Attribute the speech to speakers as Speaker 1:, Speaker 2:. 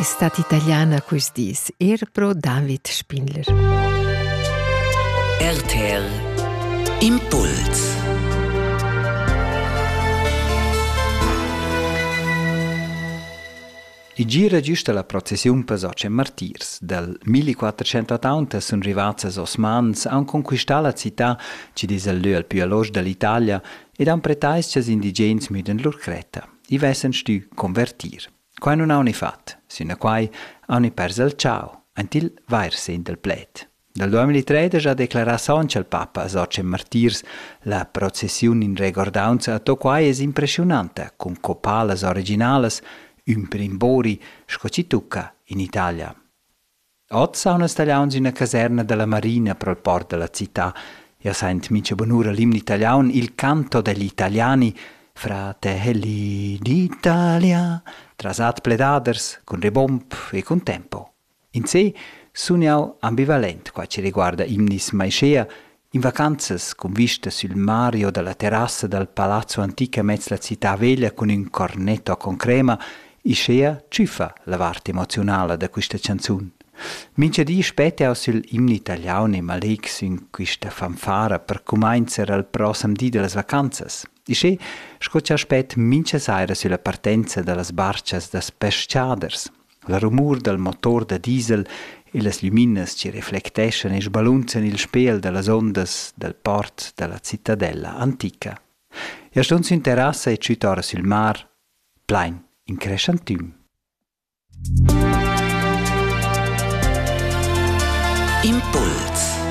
Speaker 1: è stata italiana quis dis, pro David Spindler.
Speaker 2: RTR Impuls.
Speaker 3: I gira giusta la processiun per Soce Martirs. Dal 1480 sono arrivati gli Osmans, hanno conquistato la città, ci dice il più alloge dell'Italia, ed hanno pretais che gli indigeni muden lor creta. I vessen stu convertir. Quai non hanno fatto, sino a quai hanno perso il ciao, antil vair sen del plet. Dal 2013 ha declarato Sonce il Papa a Soce Martirs la processiun in recordanza, a to quai è impressionante, con copales originales, un primbori scocitucca in Italia. Oggi sono stagliati in una caserna della Marina pro il porto della città e sento mince bonura l'imno italiano, il canto degli italiani, Fratelli d'Italia, trasat pledaders, con rebomb e con tempo. In sé sono ambivalent qua ci riguarda imnis maiscea, in vacanzas con vista sul mare o dalla terrassa del palazzo antico a mezzo la città veglia con un cornetto con crema, iscea ciuffa la parte emozionale da questa canzone. Mince di spette au sul imno italiano e malex in questa fanfara per cominciare al prossimo dì delle vacanzas. Isce scoccia aspet mince saira sulla partenza delle barcas des pesciaders. Il rumor del motor da diesel e le luminas ci riflettescono e sbalunzano il spiel delle ondas del port della cittadella antica. E a stonzo in terrassa e ciutora sul mar, plain in crescentum.
Speaker 2: Impuls.